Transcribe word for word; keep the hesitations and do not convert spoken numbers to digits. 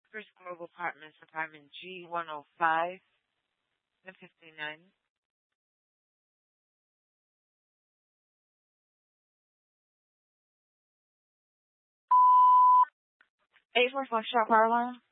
First Global Apartments, apartment G one oh five and fifty-nine. eight four four Shop Power Line.